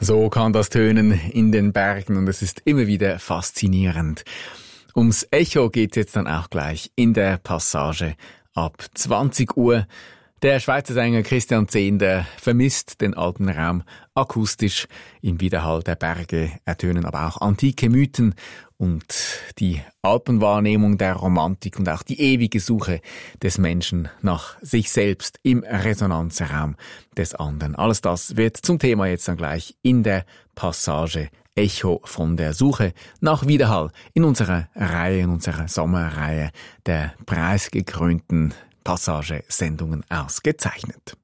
So kann das tönen in den Bergen und es ist immer wieder faszinierend. Ums Echo geht's jetzt dann auch gleich in der Passage ab 20 Uhr. Der Schweizer Sänger Christian Zehnder vermisst den Alpenraum akustisch. Im Widerhall der Berge ertönen aber auch antike Mythen und die Alpenwahrnehmung der Romantik und auch die ewige Suche des Menschen nach sich selbst im Resonanzraum des anderen. Alles das wird zum Thema jetzt dann gleich in der Passage Echo von der Suche nach Widerhall in unserer Sommerreihe der preisgekrönten Passagesendungen ausgezeichnet.